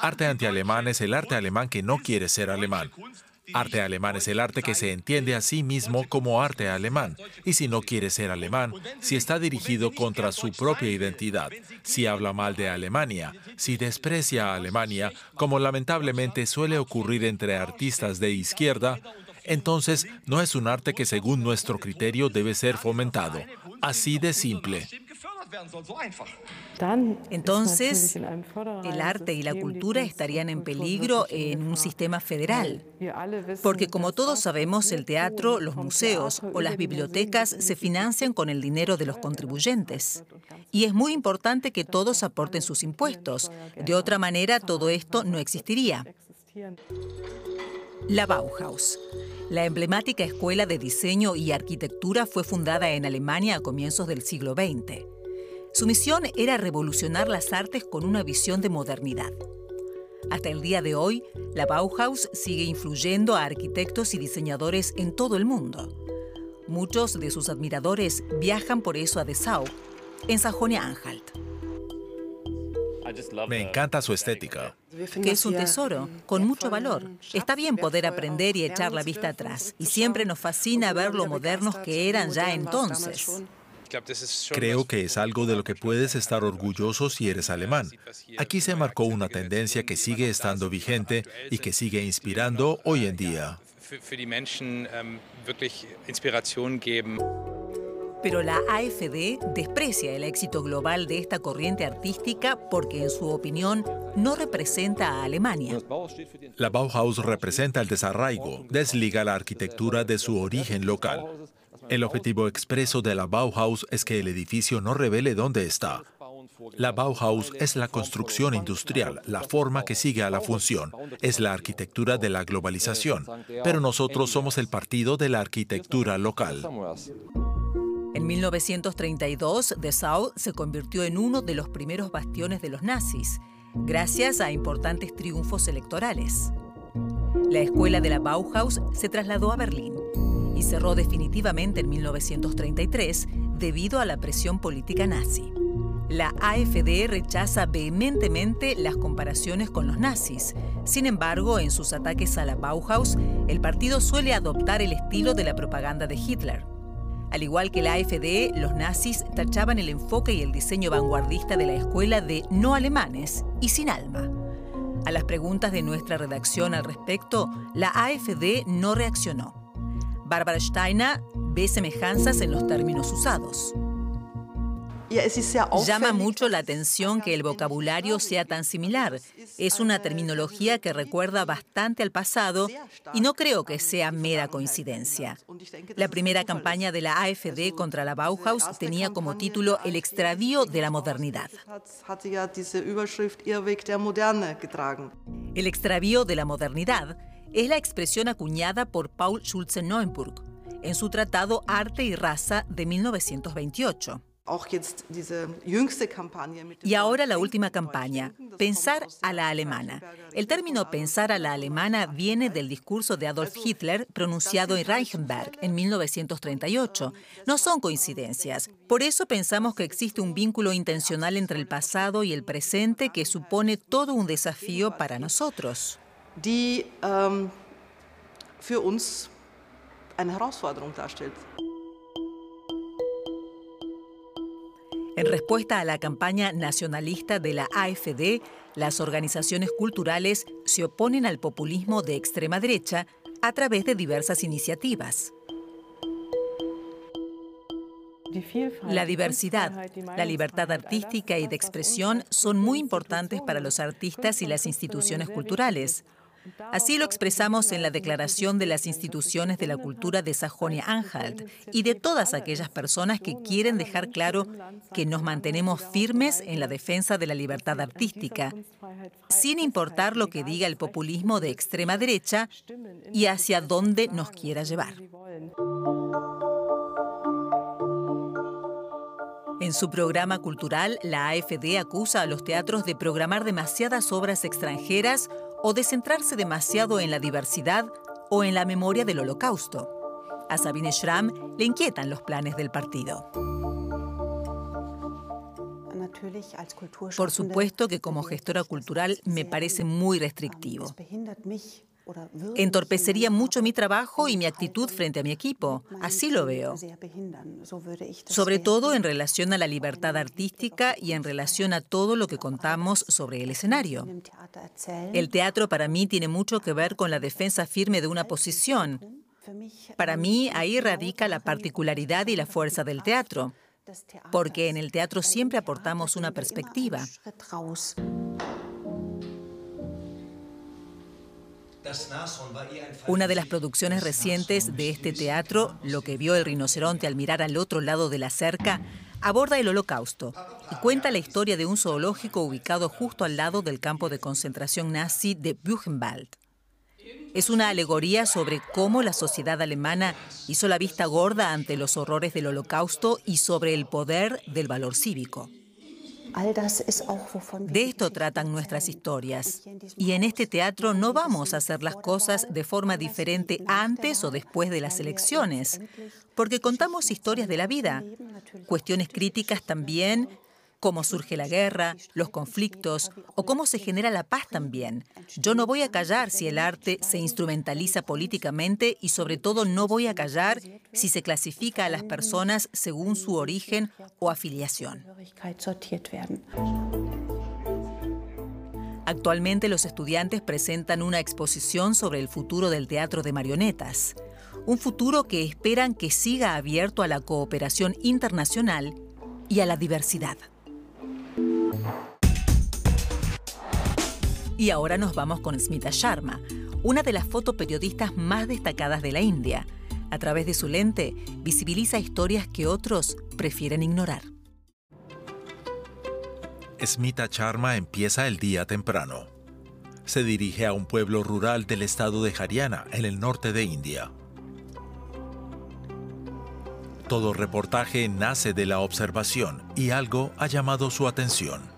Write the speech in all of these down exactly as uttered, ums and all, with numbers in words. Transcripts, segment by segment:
Arte antialemán es el arte alemán que no quiere ser alemán. Arte alemán es el arte que se entiende a sí mismo como arte alemán. Y si no quiere ser alemán, si está dirigido contra su propia identidad, si habla mal de Alemania, si desprecia a Alemania, como lamentablemente suele ocurrir entre artistas de izquierda, entonces no es un arte que según nuestro criterio debe ser fomentado. Así de simple. Entonces, el arte y la cultura estarían en peligro en un sistema federal, porque como todos sabemos, el teatro, los museos o las bibliotecas se financian con el dinero de los contribuyentes. Y es muy importante que todos aporten sus impuestos. De otra manera, todo esto no existiría. La Bauhaus. La emblemática escuela de diseño y arquitectura fue fundada en Alemania a comienzos del siglo veinte. Su misión era revolucionar las artes con una visión de modernidad. Hasta el día de hoy, la Bauhaus sigue influyendo a arquitectos y diseñadores en todo el mundo. Muchos de sus admiradores viajan por eso a Dessau, en Sajonia-Anhalt. Me encanta su estética. Que es un tesoro, con mucho valor. Está bien poder aprender y echar la vista atrás. Y siempre nos fascina ver lo modernos que eran ya entonces. Creo que es algo de lo que puedes estar orgulloso si eres alemán. Aquí se marcó una tendencia que sigue estando vigente y que sigue inspirando hoy en día. Pero la A F D desprecia el éxito global de esta corriente artística porque, en su opinión, no representa a Alemania. La Bauhaus representa el desarraigo, desliga la arquitectura de su origen local. El objetivo expreso de la Bauhaus es que el edificio no revele dónde está. La Bauhaus es la construcción industrial, la forma que sigue a la función. Es la arquitectura de la globalización. Pero nosotros somos el partido de la arquitectura local. En mil novecientos treinta y dos, Dessau se convirtió en uno de los primeros bastiones de los nazis, gracias a importantes triunfos electorales. La escuela de la Bauhaus se trasladó a Berlín y cerró definitivamente en mil novecientos treinta y tres debido a la presión política nazi. La A F D rechaza vehementemente las comparaciones con los nazis. Sin embargo, en sus ataques a la Bauhaus, el partido suele adoptar el estilo de la propaganda de Hitler. Al igual que la A F D, los nazis tachaban el enfoque y el diseño vanguardista de la escuela de no alemanes y sin alma. A las preguntas de nuestra redacción al respecto, la A F D no reaccionó. Bárbara Steiner ve semejanzas en los términos usados. Llama mucho la atención que el vocabulario sea tan similar. Es una terminología que recuerda bastante al pasado y no creo que sea mera coincidencia. La primera campaña de la A F D contra la Bauhaus tenía como título El extravío de la modernidad. El extravío de la modernidad es la expresión acuñada por Paul Schulze-Neuburg en su tratado Arte y Raza de mil novecientos veintiocho. Y ahora la última campaña, Pensar a la alemana. El término pensar a la alemana viene del discurso de Adolf Hitler pronunciado en Reichenberg en mil novecientos treinta y ocho. No son coincidencias. Por eso pensamos que existe un vínculo intencional entre el pasado y el presente que supone todo un desafío para nosotros. Die um, für uns eine Herausforderung darstellt. En respuesta a la campaña nacionalista de la A F D, las organizaciones culturales se oponen al populismo de extrema derecha a través de diversas iniciativas. La diversidad, la libertad artística y de expresión son muy importantes para los artistas y las instituciones culturales. Así lo expresamos en la Declaración de las Instituciones de la Cultura de Sajonia-Anhalt y de todas aquellas personas que quieren dejar claro que nos mantenemos firmes en la defensa de la libertad artística, sin importar lo que diga el populismo de extrema derecha y hacia dónde nos quiera llevar. En su programa cultural, la A F D acusa a los teatros de programar demasiadas obras extranjeras o de centrarse demasiado en la diversidad o en la memoria del Holocausto. A Sabine Schramm le inquietan los planes del partido. Por supuesto que como gestora cultural me parece muy restrictivo. Entorpecería mucho mi trabajo y mi actitud frente a mi equipo. Así lo veo. Sobre todo en relación a la libertad artística y en relación a todo lo que contamos sobre el escenario. El teatro para mí tiene mucho que ver con la defensa firme de una posición. Para mí ahí radica la particularidad y la fuerza del teatro, porque en el teatro siempre aportamos una perspectiva. Una de las producciones recientes de este teatro, Lo que vio el rinoceronte al mirar al otro lado de la cerca, aborda el Holocausto y cuenta la historia de un zoológico ubicado justo al lado del campo de concentración nazi de Buchenwald. Es una alegoría sobre cómo la sociedad alemana hizo la vista gorda ante los horrores del Holocausto y sobre el poder del valor cívico. De esto tratan nuestras historias. Y en este teatro no vamos a hacer las cosas de forma diferente antes o después de las elecciones, porque contamos historias de la vida, cuestiones críticas también, cómo surge la guerra, los conflictos o cómo se genera la paz también. Yo no voy a callar si el arte se instrumentaliza políticamente y sobre todo no voy a callar si se clasifica a las personas según su origen o afiliación. Actualmente los estudiantes presentan una exposición sobre el futuro del teatro de marionetas. Un futuro que esperan que siga abierto a la cooperación internacional y a la diversidad. Y ahora nos vamos con Smita Sharma, una de las fotoperiodistas más destacadas de la India. A través de su lente, visibiliza historias que otros prefieren ignorar. Smita Sharma empieza el día temprano. Se dirige a un pueblo rural del estado de Haryana, en el norte de India. Todo reportaje nace de la observación y algo ha llamado su atención.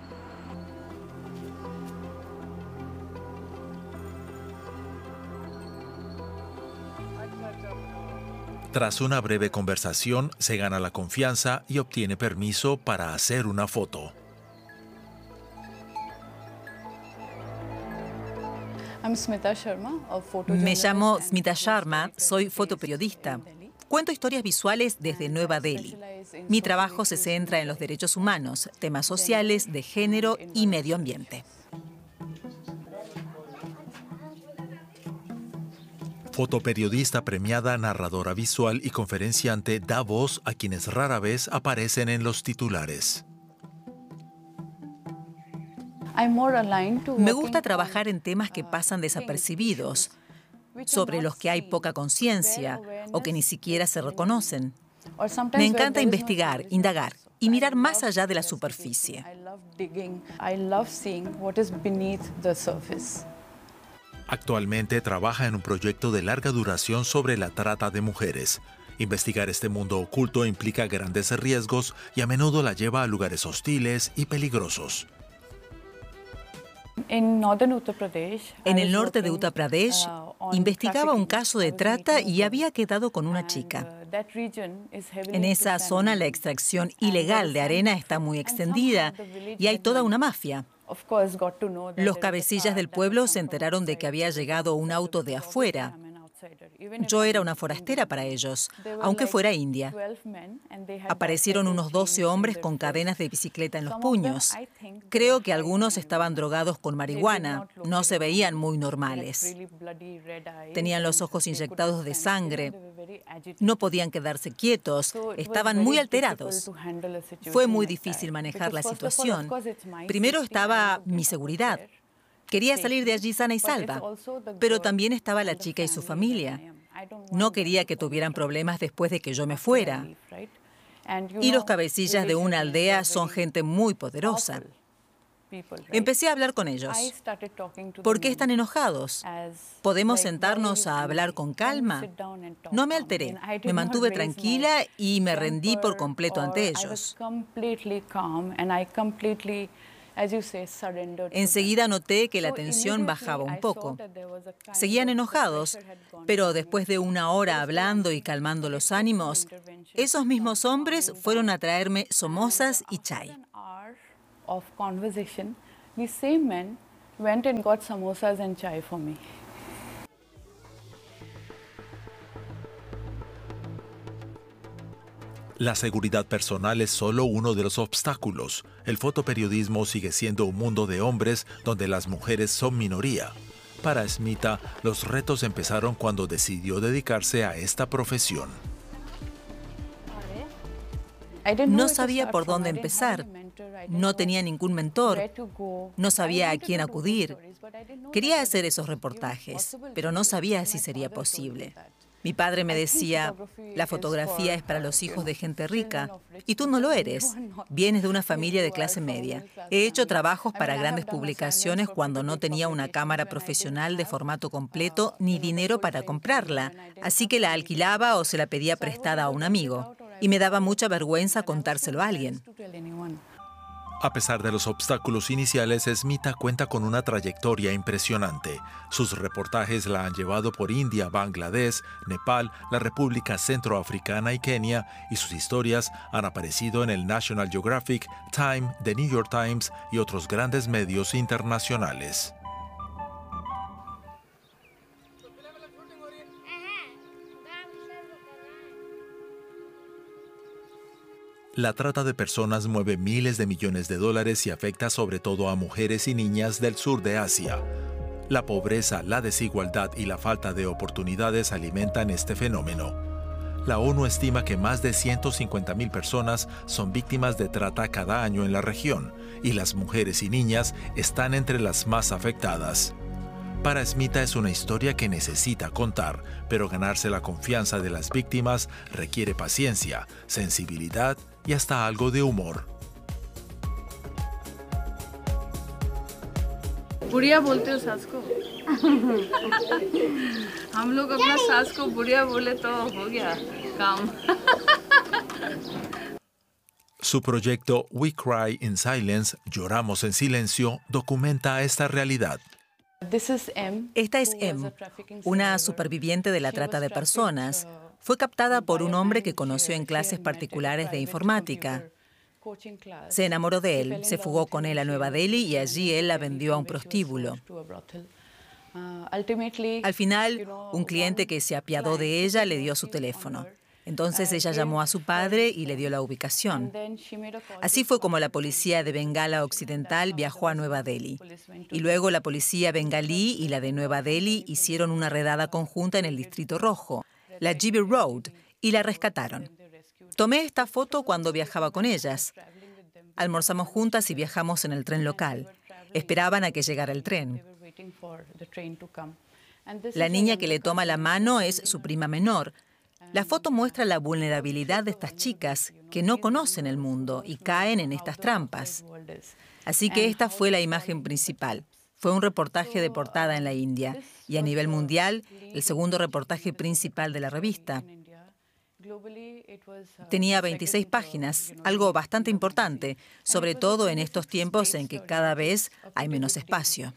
Tras una breve conversación, se gana la confianza y obtiene permiso para hacer una foto. Me llamo Smita Sharma, soy fotoperiodista. Cuento historias visuales desde Nueva Delhi. Mi trabajo se centra en los derechos humanos, temas sociales, de género y medio ambiente. Fotoperiodista premiada, narradora visual y conferenciante, da voz a quienes rara vez aparecen en los titulares. Me gusta trabajar en temas que pasan desapercibidos, sobre los que hay poca conciencia o que ni siquiera se reconocen. Me encanta investigar, indagar y mirar más allá de la superficie. Actualmente trabaja en un proyecto de larga duración sobre la trata de mujeres. Investigar este mundo oculto implica grandes riesgos y a menudo la lleva a lugares hostiles y peligrosos. En el norte de Uttar Pradesh, investigaba un caso de trata y había quedado con una chica. En esa zona la extracción ilegal de arena está muy extendida y hay toda una mafia. Los cabecillas del pueblo se enteraron de que había llegado un auto de afuera. Yo era una forastera para ellos, aunque fuera india. Aparecieron unos doce hombres con cadenas de bicicleta en los puños. Creo que algunos estaban drogados con marihuana, no se veían muy normales. Tenían los ojos inyectados de sangre, no podían quedarse quietos, estaban muy alterados. Fue muy difícil manejar la situación. Primero estaba mi seguridad. Quería salir de allí sana y salva, pero también estaba la chica y su familia. No quería que tuvieran problemas después de que yo me fuera. Y los cabecillas de una aldea son gente muy poderosa. Empecé a hablar con ellos. ¿Por qué están enojados? ¿Podemos sentarnos a hablar con calma? No me alteré, me mantuve tranquila y me rendí por completo ante ellos. Enseguida noté que la tensión bajaba un poco. Seguían enojados, pero después de una hora hablando y calmando los ánimos, esos mismos hombres fueron a traerme somosas y chai. of conversation, these same men went and got samosas and chai for me. La seguridad personal es solo uno de los obstáculos. El fotoperiodismo sigue siendo un mundo de hombres donde las mujeres son minoría. Para Smita, los retos empezaron cuando decidió dedicarse a esta profesión. No sabía por dónde empezar. No tenía ningún mentor. No sabía a quién acudir. Quería hacer esos reportajes, pero no sabía si sería posible. Mi padre me decía, la fotografía es para los hijos de gente rica, y tú no lo eres. Vienes de una familia de clase media. He hecho trabajos para grandes publicaciones cuando no tenía una cámara profesional de formato completo ni dinero para comprarla, así que la alquilaba o se la pedía prestada a un amigo. Y me daba mucha vergüenza contárselo a alguien. A pesar de los obstáculos iniciales, Smita cuenta con una trayectoria impresionante. Sus reportajes la han llevado por India, Bangladesh, Nepal, la República Centroafricana y Kenia, y sus historias han aparecido en el National Geographic, Time, The New York Times y otros grandes medios internacionales. La trata de personas mueve miles de millones de dólares y afecta sobre todo a mujeres y niñas del sur de Asia. La pobreza, la desigualdad y la falta de oportunidades alimentan este fenómeno. La ONU estima que más de ciento cincuenta mil personas son víctimas de trata cada año en la región, y las mujeres y niñas están entre las más afectadas. Para Smita es una historia que necesita contar, pero ganarse la confianza de las víctimas requiere paciencia, sensibilidad y hasta algo de humor. बुढ़िया बोलते हो सास को? हम लोग अपना सास को बुढ़िया बोले तो हो गया काम. Su proyecto We Cry in Silence, Lloramos en Silencio, documenta esta realidad. Esta es M, una superviviente de la trata de personas. Fue captada por un hombre que conoció en clases particulares de informática. Se enamoró de él, se fugó con él a Nueva Delhi y allí él la vendió a un prostíbulo. Al final, un cliente que se apiadó de ella le dio su teléfono. Entonces ella llamó a su padre y le dio la ubicación. Así fue como la policía de Bengala Occidental viajó a Nueva Delhi. Y luego la policía bengalí y la de Nueva Delhi hicieron una redada conjunta en el Distrito Rojo, la G B Road, y la rescataron. Tomé esta foto cuando viajaba con ellas. Almorzamos juntas y viajamos en el tren local. Esperaban a que llegara el tren. La niña que le toma la mano es su prima menor. La foto muestra la vulnerabilidad de estas chicas que no conocen el mundo y caen en estas trampas. Así que esta fue la imagen principal. Fue un reportaje de portada en la India y a nivel mundial el segundo reportaje principal de la revista. Tenía veintiséis páginas, algo bastante importante, sobre todo en estos tiempos en que cada vez hay menos espacio.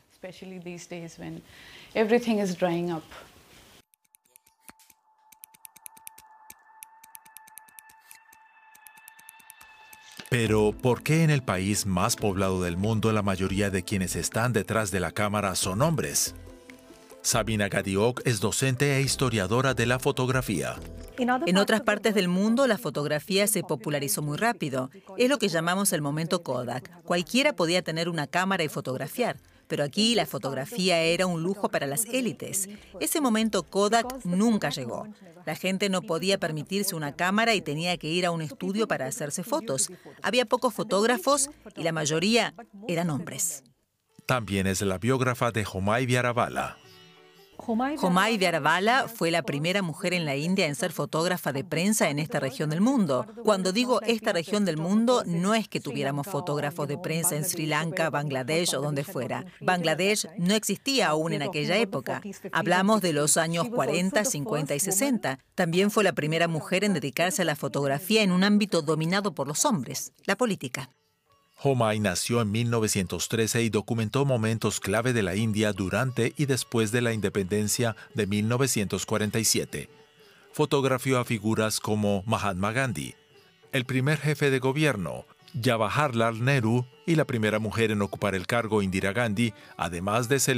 Pero, ¿por qué en el país más poblado del mundo la mayoría de quienes están detrás de la cámara son hombres? Sabina Gadiok es docente e historiadora de la fotografía. En otras partes del mundo, la fotografía se popularizó muy rápido. Es lo que llamamos el momento Kodak. Cualquiera podía tener una cámara y fotografiar. Pero aquí la fotografía era un lujo para las élites. Ese momento Kodak nunca llegó. La gente no podía permitirse una cámara y tenía que ir a un estudio para hacerse fotos. Había pocos fotógrafos y la mayoría eran hombres. También es la biógrafa de Homai Vyaravala. Homai Vyaravala fue la primera mujer en la India en ser fotógrafa de prensa en esta región del mundo. Cuando digo esta región del mundo, no es que tuviéramos fotógrafos de prensa en Sri Lanka, Bangladesh o donde fuera. Bangladesh no existía aún en aquella época. Hablamos de los años cuarenta, cincuenta y sesenta. También fue la primera mujer en dedicarse a la fotografía en un ámbito dominado por los hombres, la política. Homai nació en mil novecientos trece y documentó momentos clave de la India durante y después de la independencia de mil novecientos cuarenta y siete. Fotografió a figuras como Mahatma Gandhi, el primer jefe de gobierno, Jawaharlal Nehru y y la primera mujer en ocupar el cargo, Indira Gandhi, además de celebrar